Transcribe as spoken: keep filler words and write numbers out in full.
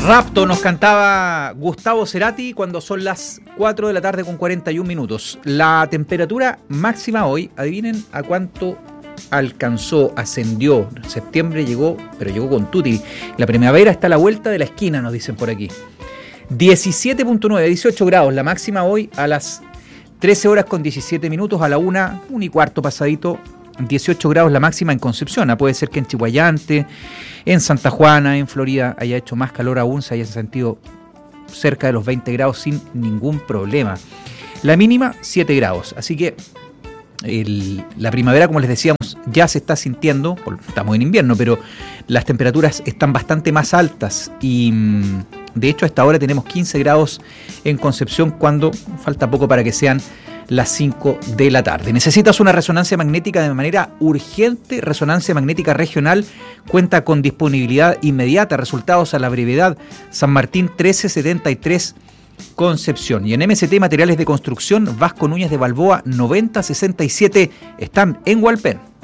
Rapto nos cantaba Gustavo Cerati cuando son las cuatro de la tarde con cuarenta y un minutos. La temperatura máxima hoy, adivinen a cuánto alcanzó, ascendió. Septiembre llegó, pero llegó con tutti. La primavera está a la vuelta de la esquina, nos dicen por aquí. diecisiete punto nueve, dieciocho grados, la máxima hoy a las trece horas con diecisiete minutos, a la una, un y cuarto pasadito. dieciocho grados la máxima en Concepción. Puede ser que en Chihuayante, en Santa Juana, en Florida haya hecho más calor aún, se haya sentido cerca de los veinte grados sin ningún problema. La mínima siete grados, así que el, la primavera, como les decíamos, ya se está sintiendo. Estamos en invierno, pero las temperaturas están bastante más altas y de hecho a esta hora tenemos quince grados en Concepción cuando falta poco para que sean las cinco de la tarde. ¿Necesitas una resonancia magnética de manera urgente? Resonancia Magnética Regional cuenta con disponibilidad inmediata, resultados a la brevedad. San Martín trece setenta y tres, Concepción. Y en M S T Materiales de Construcción, Vasco Núñez de Balboa noventa sesenta y siete, están en Hualpén.